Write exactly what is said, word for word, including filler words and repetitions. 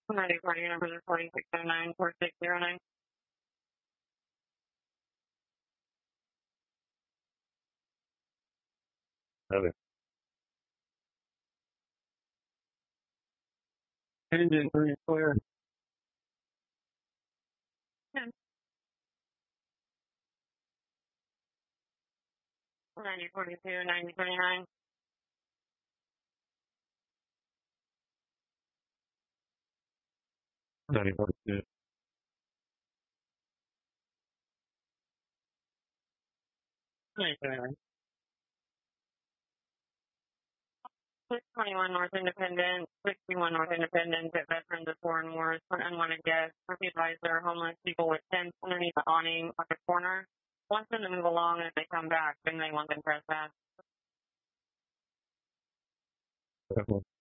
ninety forty, numbers are forty six oh nine, four six zero nine. Okay. Engine three clear. ten. ninety forty-two, ninety twenty-nine. ninety forty-two. ninety twenty-nine. six twenty-one North Independent, sixty-one North Independent, at Veterans of Foreign Wars for unwanted guests. Please advise there are homeless people with tents underneath the awning at the corner. Want them to move along, and if they come back, then they want them to press pass. Okay.